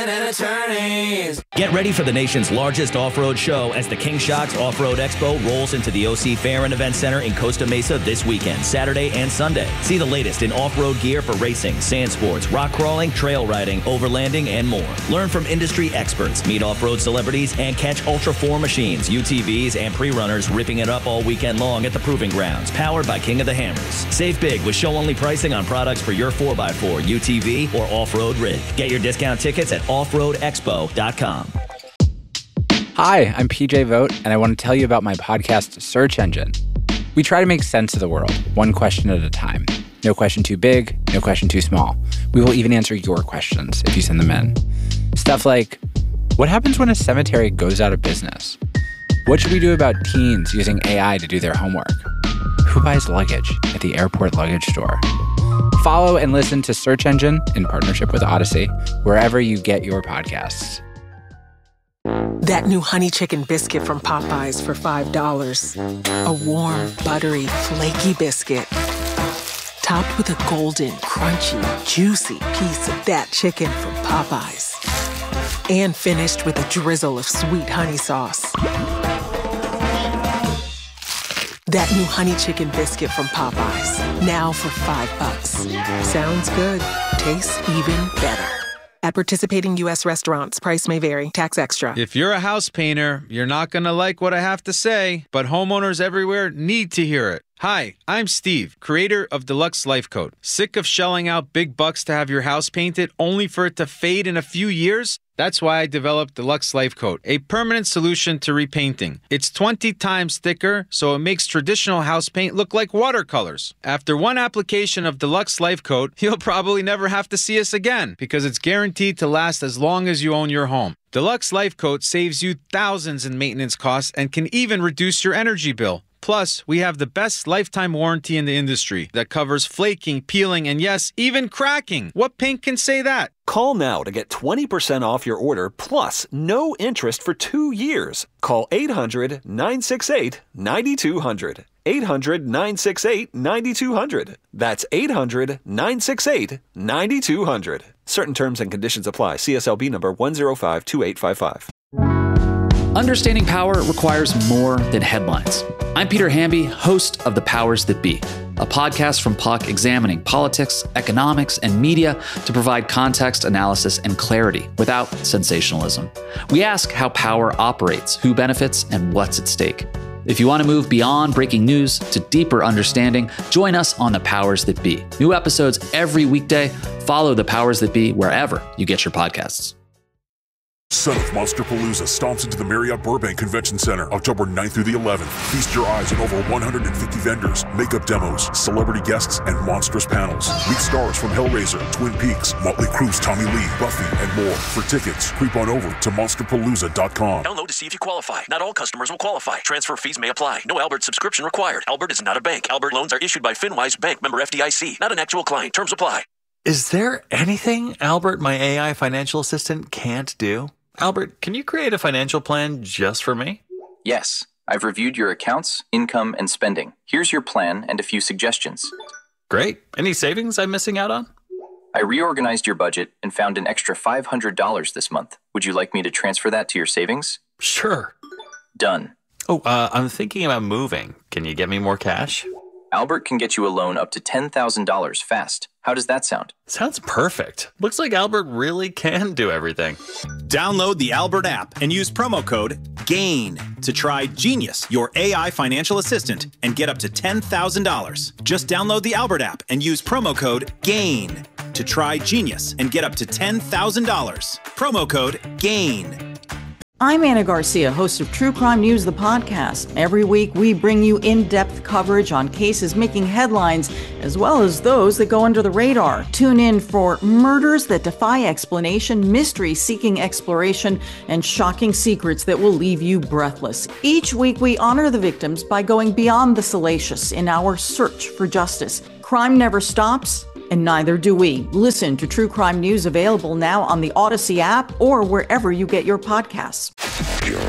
and attorneys. Get ready for the nation's largest off-road show as the King Shocks Off-Road Expo rolls into the OC Fair and Event Center in Costa Mesa this weekend, Saturday and Sunday. See the latest in off-road gear for racing, sand sports, rock crawling, trail riding, overlanding, and more. Learn from industry experts, meet off-road celebrities, and catch Ultra 4 machines, UTVs, and pre-runners ripping it up all weekend long at the Proving Grounds, powered by King of the Hammers. Save big with show-only pricing on products for your 4x4, UTV, or off-road rig. Get your discount tickets at offroadexpo.com. Hi, I'm PJ Vogt, and I want to tell you about my podcast, Search Engine. We try to make sense of the world, one question at a time. No question too big, no question too small. We will even answer your questions if you send them in. Stuff like, what happens when a cemetery goes out of business? What should we do about teens using AI to do their homework? Who buys luggage at the airport luggage store? Follow and listen to Search Engine in partnership with Odyssey, wherever you get your podcasts. That new honey chicken biscuit from Popeyes for $5. A warm, buttery, flaky biscuit. Topped with a golden, crunchy, juicy piece of that chicken from Popeyes. And finished with a drizzle of sweet honey sauce. That new honey chicken biscuit from Popeyes. Now for $5. Sounds good. Tastes even better. At participating U.S. restaurants, price may vary. Tax extra. If you're a house painter, you're not going to like what I have to say, but homeowners everywhere need to hear it. Hi, I'm Steve, creator of Deluxe Life Coat. Sick of shelling out big bucks to have your house painted only for it to fade in a few years? That's why I developed Deluxe Life Coat, a permanent solution to repainting. It's 20 times thicker, so it makes traditional house paint look like watercolors. After one application of Deluxe Life Coat, you'll probably never have to see us again because it's guaranteed to last as long as you own your home. Deluxe Life Coat saves you thousands in maintenance costs and can even reduce your energy bill. Plus, we have the best lifetime warranty in the industry that covers flaking, peeling, and yes, even cracking. What paint can say that? Call now to get 20% off your order plus no interest for 2 years. Call 800-968-9200. 800-968-9200. That's 800-968-9200. Certain terms and conditions apply. CSLB number 1052855. Understanding power requires more than headlines. I'm Peter Hamby, host of The Powers That Be, a podcast from Puck examining politics, economics, and media to provide context, analysis, and clarity without sensationalism. We ask how power operates, who benefits, and what's at stake. If you want to move beyond breaking news to deeper understanding, join us on The Powers That Be. New episodes every weekday. Follow The Powers That Be wherever you get your podcasts. Son of Monsterpalooza stomps into the Marriott Burbank Convention Center October 9th through the 11th. Feast your eyes on over 150 vendors, makeup demos, celebrity guests, and monstrous panels. Meet stars from Hellraiser, Twin Peaks, Motley Crue's Tommy Lee, Buffy, and more. For tickets, creep on over to monsterpalooza.com. Download to see if you qualify. Not all customers will qualify. Transfer fees may apply. No Albert subscription required. Albert is not a bank. Albert loans are issued by FinWise Bank, member FDIC. Not an actual client. Terms apply. Is there anything Albert, my AI financial assistant, can't do? Albert, can you create a financial plan just for me? Yes. I've reviewed your accounts, income, and spending. Here's your plan and a few suggestions. Great. Any savings I'm missing out on? I reorganized your budget and found an extra $500 this month. Would you like me to transfer that to your savings? Sure. Done. Oh, I'm thinking about moving. Can you get me more cash? Albert can get you a loan up to $10,000 fast. How does that sound? Sounds perfect. Looks like Albert really can do everything. Download the Albert app and use promo code GAIN to try Genius, your AI financial assistant, and get up to $10,000. Just download the Albert app and use promo code GAIN to try Genius and get up to $10,000. Promo code GAIN. I'm Anna Garcia, host of True Crime News, the podcast. Every week, we bring you in-depth coverage on cases making headlines, as well as those that go under the radar. Tune in for murders that defy explanation, mystery seeking exploration, and shocking secrets that will leave you breathless. Each week, we honor the victims by going beyond the salacious in our search for justice. Crime never stops, and neither do we. Listen to True Crime News, available now on the Odyssey app or wherever you get your podcasts.